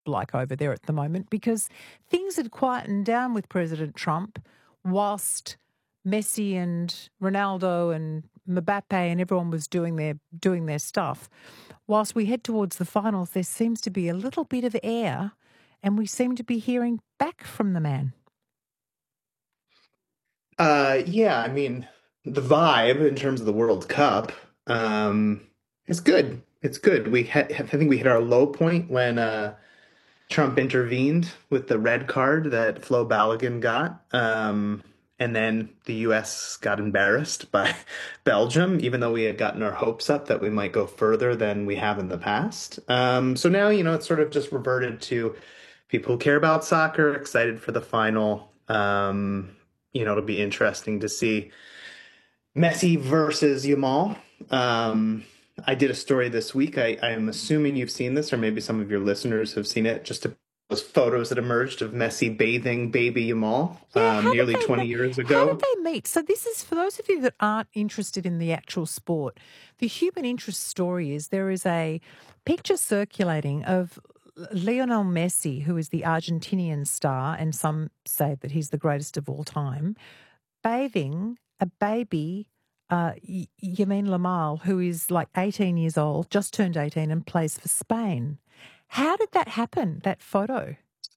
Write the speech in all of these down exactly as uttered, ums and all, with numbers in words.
like over there at the moment, because things had quietened down with President Trump whilst Messi and Ronaldo and Mbappe and everyone was doing their doing their stuff. Whilst we head towards the finals, there seems to be a little bit of air and we seem to be hearing back from the man. Uh, yeah, I mean, the vibe in terms of the World Cup, um, is good. It's good. We had, I think we hit our low point when uh, Trump intervened with the red card that Flo Balogun got. Um, and then the U S got embarrassed by Belgium, even though we had gotten our hopes up that we might go further than we have in the past. Um, so now, you know, it's sort of just reverted to people who care about soccer, excited for the final. Um, you know, it'll be interesting to see Messi versus Yamal. Um, I did a story this week. I, I am assuming you've seen this, or maybe some of your listeners have seen it. Just to, those photos that emerged of Messi bathing baby Yamal Yeah, um, how did nearly they twenty meet? years How did ago. they meet? So this is for those of you that aren't interested in the actual sport. The human interest story is there is a picture circulating of Lionel Messi, who is the Argentinian star, and some say that he's the greatest of all time, bathing a baby, uh, Y- Yamin Lamal, who is like eighteen years old, just turned eighteen and plays for Spain. How did that happen, that photo?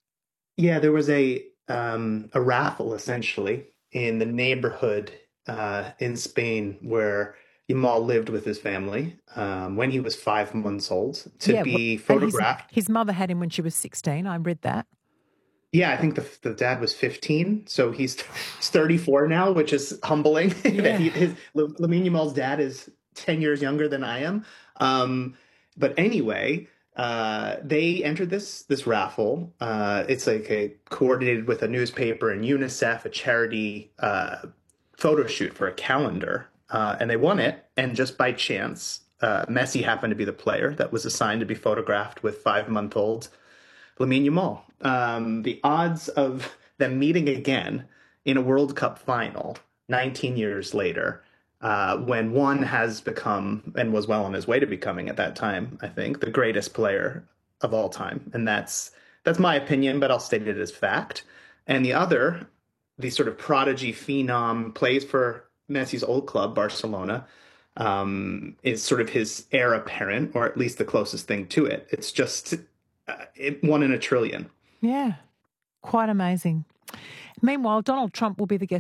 Yeah, there was a um, a raffle essentially in the neighborhood uh, in Spain where Yamal lived with his family um, when he was five months old to Yeah, wh- be and his photographed. his mother had him when she was sixteen. I read that. Yeah, I think the the dad was fifteen, so he's he's thirty-four now, which is humbling that Yeah. he his Lamine Yamal's dad is ten years younger than I am. Um, but anyway, uh, they entered this this raffle. Uh, it's like a coordinated with a newspaper and UNICEF, a charity uh, photo shoot for a calendar, uh, and they won it. And just by chance, uh, Messi happened to be the player that was assigned to be photographed with five month old Lamine Yamal. Um, the odds of them meeting again in a World Cup final nineteen years later, uh, when one has become and was well on his way to becoming at that time, I think, the greatest player of all time. And that's that's my opinion, but I'll state it as fact. And the other, the sort of prodigy phenom, plays for Messi's old club, Barcelona, um, is sort of his heir apparent, or at least the closest thing to it. It's just uh, it, one in a trillion. Yeah. Quite amazing. Meanwhile, Donald Trump will be the guest